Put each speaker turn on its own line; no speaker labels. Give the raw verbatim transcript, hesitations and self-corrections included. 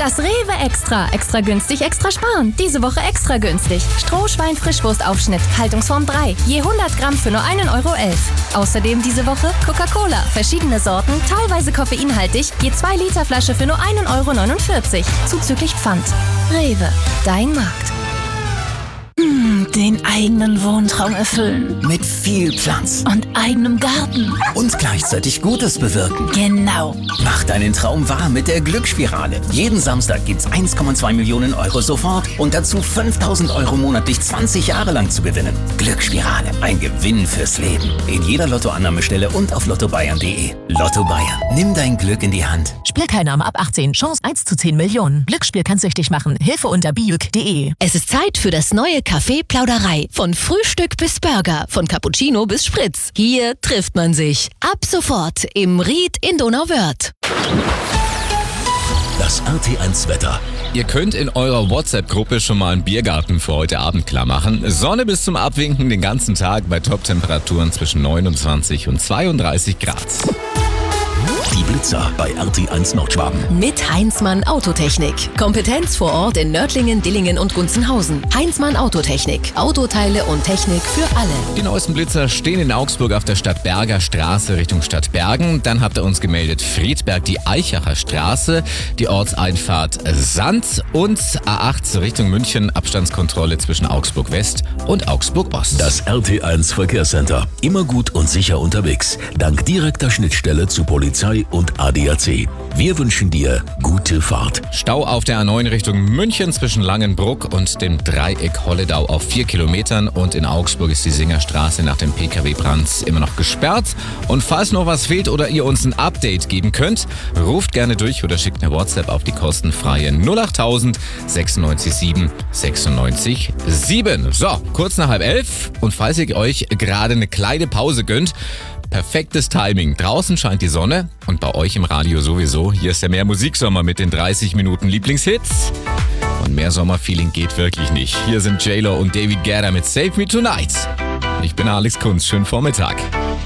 Das Rewe Extra. Extra günstig, extra sparen. Diese Woche extra günstig. Strohschwein-Frischwurstaufschnitt, Haltungsform drei. Je hundert Gramm für nur einen Euro elf. Außerdem diese Woche Coca-Cola. Verschiedene Sorten, teilweise koffeinhaltig. Je zwei Liter Flasche für nur einen Euro neunundvierzig. Zuzüglich Pfand. Rewe. Dein Markt.
Den eigenen Wohntraum erfüllen.
Mit viel Platz.
Und eigenem Garten.
Und gleichzeitig Gutes bewirken.
Genau.
Mach deinen Traum wahr mit der Glücksspirale. Jeden Samstag gibt's eins Komma zwei Millionen Euro sofort und dazu fünftausend Euro monatlich zwanzig Jahre lang zu gewinnen. Glücksspirale. Ein Gewinn fürs Leben. In jeder Lottoannahmestelle und auf lotto bayern punkt de. Lotto Bayern. Nimm dein Glück in die Hand.
Spielteilnahme ab achtzehn. Chance eins zu zehn Millionen. Glücksspiel kann süchtig machen. Hilfe unter biuk punkt de.
Es ist Zeit für das neue Café Plauderei. Von Frühstück bis Burger, von Cappuccino bis Spritz. Hier trifft man sich. Ab sofort im Ried in Donauwörth.
Das R T eins Wetter.
Ihr könnt in eurer WhatsApp-Gruppe schon mal einen Biergarten für heute Abend klar machen. Sonne bis zum Abwinken den ganzen Tag bei Top-Temperaturen zwischen neunundzwanzig und zweiunddreißig Grad.
Die Blitzer bei R T eins Nordschwaben.
Mit Heinzmann Autotechnik. Kompetenz vor Ort in Nördlingen, Dillingen und Gunzenhausen. Heinzmann Autotechnik. Autoteile und Technik für alle.
Die neuesten Blitzer stehen in Augsburg auf der Stadtberger Straße Richtung Stadtbergen. Dann habt ihr uns gemeldet Friedberg, die Eichacher Straße, die Ortseinfahrt Sand und A acht Richtung München. Abstandskontrolle zwischen Augsburg West und Augsburg Ost.
Das R T eins Verkehrscenter. Immer gut und sicher unterwegs. Dank direkter Schnittstelle zu Polizei und A D A C. Wir wünschen dir gute Fahrt.
Stau auf der A neun Richtung München zwischen Langenbruck und dem Dreieck Holledau auf vier Kilometern. Und in Augsburg ist die Singerstraße nach dem P K W-Brand immer noch gesperrt. Und falls noch was fehlt oder ihr uns ein Update geben könnt, ruft gerne durch oder schickt eine WhatsApp auf die kostenfreie null achttausend sechsundneunzig sieben sechsundneunzig sieben. So, kurz nach halb elf. Und falls ihr euch gerade eine kleine Pause gönnt, perfektes Timing. Draußen scheint die Sonne und bei euch im Radio sowieso. Hier ist der Mehr Musiksommer mit den dreißig Minuten Lieblingshits. Und mehr Sommerfeeling geht wirklich nicht. Hier sind J-Lo und David Guetta mit Save Me Tonight. Ich bin Alex Kunz. Schönen Vormittag.